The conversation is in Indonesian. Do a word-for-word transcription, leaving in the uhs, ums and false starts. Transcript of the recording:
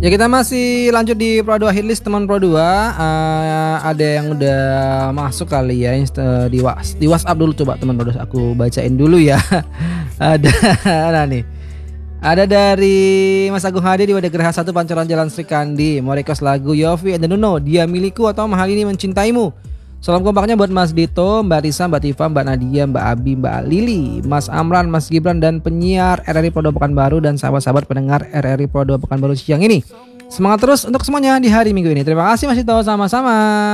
Ya kita masih lanjut di Pro dua Hitlist teman Pro dua. Uh, ada yang udah masuk kali ya insta, di, was, di WhatsApp dulu coba teman Pro dua. Aku bacain dulu ya. Ada nah nih. Ada dari Mas Agung Hadi di Wadah Geraha satu Pancoran Jalan Sri Kandi. Mau request lagu Yofi and the Nuno, Dia Milikku atau Mahal Ini Mencintaimu. Salam kompaknya buat Mas Dito, Mbak Risa, Mbak Tifa, Mbak Nadia, Mbak Abi, Mbak Lili, Mas Amran, Mas Gibran, dan penyiar R R I Pro dua Pekanbaru dan sahabat-sahabat pendengar R R I Pro dua Pekanbaru siang ini. Semangat terus untuk semuanya di hari Minggu ini. Terima kasih Mas Dito, sama-sama.